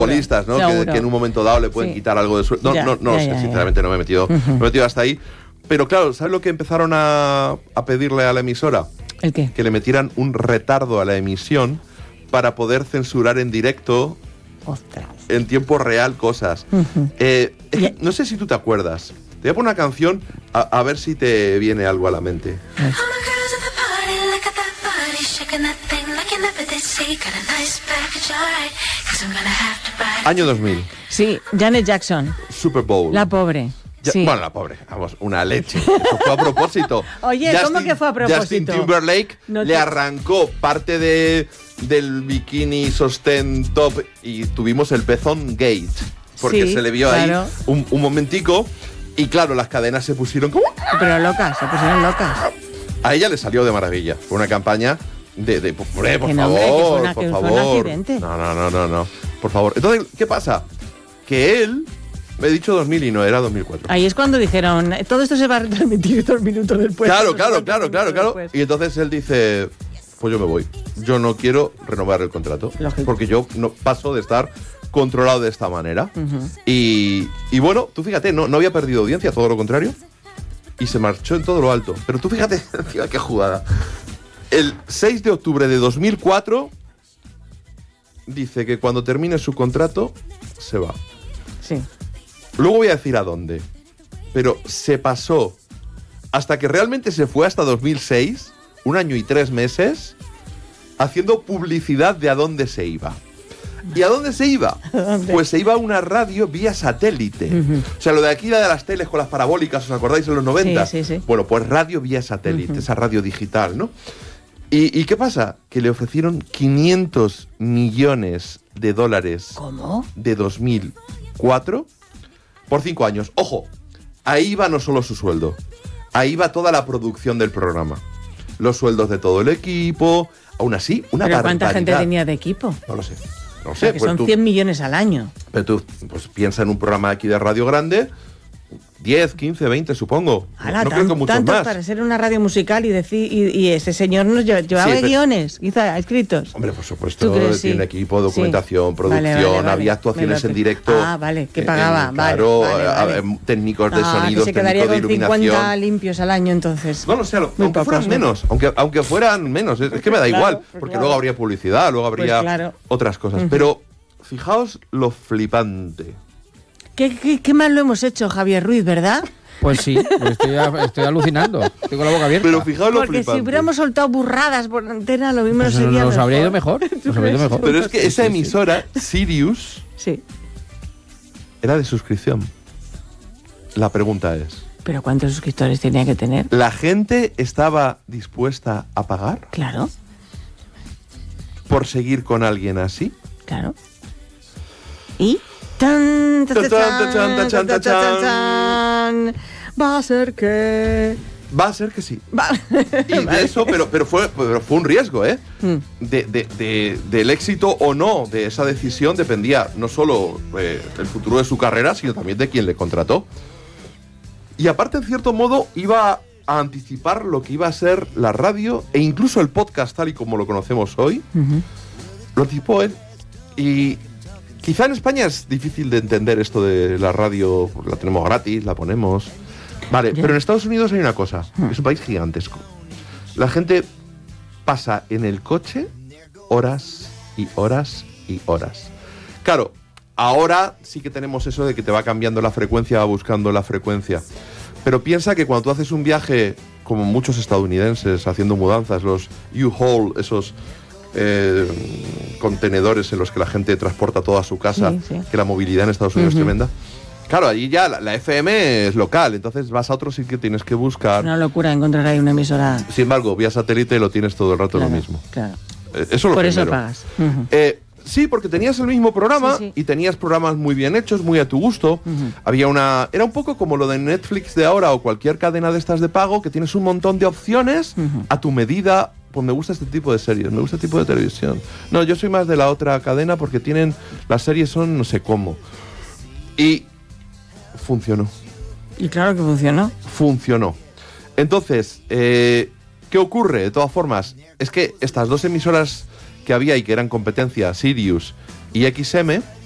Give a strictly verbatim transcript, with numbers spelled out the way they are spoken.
futbolistas, ¿no? Que, que en un momento dado le pueden sí. quitar algo de sueldo. No, ya, no, no, ya, ya, sinceramente ya. no me he metido, uh-huh. no me he metido hasta ahí. Pero claro, ¿sabes lo que empezaron a, a pedirle a la emisora? ¿El qué? Que le metieran un retardo a la emisión para poder censurar en directo, Ostras. en tiempo real, cosas. Uh-huh. Eh, yeah. No sé si tú te acuerdas. Te voy a poner una canción a, a ver si te viene algo a la mente. Yes. Año dos mil. Sí, Janet Jackson. Super Bowl. La pobre. Ya, sí. Bueno, la pobre, vamos, una leche. Eso fue a propósito. Oye, Justin, ¿cómo que fue a propósito? Justin Timberlake no te... le arrancó parte de, del bikini sostén top y tuvimos el pezón gate. Porque sí, se le vio claro. ahí un, un momentico y claro, las cadenas se pusieron como... Pero locas, se pusieron locas. A ella le salió de maravilla. Fue una campaña de... de por, por que favor, no, hombre, que fue una, por que favor. Fue un accidente. No, no, no, no, no. Por favor. Entonces, ¿qué pasa? Que él... Me he dicho dos mil y no, era dos mil cuatro. Ahí es cuando dijeron, todo esto se va a retransmitir dos minutos después. Claro, claro, claro, claro, claro. Después. Y entonces él dice, pues yo me voy. Yo no quiero renovar el contrato. Lógico. Porque yo no paso de estar controlado de esta manera. Uh-huh. Y, y bueno, tú fíjate, no, no había perdido audiencia, todo lo contrario. Y se marchó en todo lo alto. Pero tú fíjate, qué jugada. El seis de octubre de dos mil cuatro dice que cuando termine su contrato se va. Sí. Luego voy a decir a dónde. Pero se pasó hasta que realmente se fue hasta dos mil seis, un año y tres meses, haciendo publicidad de a dónde se iba. ¿Y a dónde se iba? ¿Dónde? Pues se iba a una radio vía satélite. Uh-huh. O sea, lo de aquí, la de las teles con las parabólicas, ¿os acordáis en los noventa? Sí, sí, sí. Bueno, pues radio vía satélite, uh-huh. esa radio digital, ¿no? ¿Y, ¿Y qué pasa? Que le ofrecieron quinientos millones de dólares. ¿Cómo? De dos mil cuatro por cinco años. Ojo, ahí va no solo su sueldo, ahí va toda la producción del programa. Los sueldos de todo el equipo, aún así, una ¿Pero barbaridad. cuánta gente tenía de equipo? No lo sé. No o sé. sea, que pues son tú, cien millones al año. Pero tú pues, piensa en un programa aquí de radio grande, diez, quince, veinte, supongo. Ala, no tan, creo que muchos tanto más. Para ser una radio musical y decir y, y ese señor nos llevaba sí, pero, guiones, quizá escritos. Hombre, por supuesto, tiene sí? equipo, documentación, sí. producción, vale, vale, vale. había actuaciones en directo. Ah, vale, que pagaba, en, vale, claro, vale, vale. técnicos de ah, sonidos, que se quedaría técnicos de con iluminación. cincuenta limpios al año entonces. No lo sé, aunque pocos, fueran ¿no? menos, aunque, aunque fueran menos, es, es que me da claro, igual, pues porque claro. luego habría publicidad, luego habría pues claro. otras cosas. Uh-huh. Pero fijaos lo flipante. ¿Qué, qué, qué mal lo hemos hecho, Javier Ruiz, ¿verdad? Pues sí, estoy, estoy alucinando. Estoy con la boca abierta. Pero fijaos lo Porque flipante. si hubiéramos soltado burradas por antena, lo mismo pues no sería nos mejor. habría ido mejor. Nos habría ido mejor. Pero es que esa emisora, Sirius, sí. era de suscripción. La pregunta es... ¿Pero cuántos suscriptores tenía que tener? ¿La gente estaba dispuesta a pagar? Claro. ¿Por seguir con alguien así? Claro. ¿Y? Tan, tan, tan, tan, tan, tan, tan, va a ser que... Va a ser que sí. Va. Y de vale. eso, pero, pero, fue, pero fue un riesgo, ¿eh? Mm. De, de, de, del éxito o no de esa decisión dependía no solo eh, el futuro de su carrera, sino también de quien le contrató. Y aparte, en cierto modo, iba a anticipar lo que iba a ser la radio e incluso el podcast tal y como lo conocemos hoy. Uh-huh. Lo anticipó él. Y quizá en España es difícil de entender esto de la radio, la tenemos gratis, la ponemos... Vale, yeah. Pero en Estados Unidos hay una cosa, es un país gigantesco. La gente pasa en el coche horas y horas y horas. Claro, ahora sí que tenemos eso de que te va cambiando la frecuencia, va buscando la frecuencia. Pero piensa que cuando tú haces un viaje, como muchos estadounidenses haciendo mudanzas, los U-Haul, esos eh, contenedores en los que la gente transporta toda su casa, sí, sí. que la movilidad en Estados Unidos uh-huh. es tremenda. Claro, allí ya la, la F M es local, entonces vas a otro sitio, tienes que buscar... Es una locura encontrar ahí una emisora... Sin embargo, vía satélite lo tienes todo el rato claro, lo mismo. Claro. Eh, eso es lo Por primero. eso pagas. Uh-huh. Eh, sí, porque tenías el mismo programa sí, sí. y tenías programas muy bien hechos, muy a tu gusto. Uh-huh. Había una... Era un poco como lo de Netflix de ahora o cualquier cadena de estas de pago, que tienes un montón de opciones uh-huh. a tu medida. Pues me gusta este tipo de series, me gusta este tipo de televisión. No, yo soy más de la otra cadena porque tienen... Las series son no sé cómo. Y... funcionó. Y claro que funcionó. Funcionó. Entonces, eh, ¿qué ocurre? De todas formas, es que estas dos emisoras que había y que eran competencia, Sirius y X M,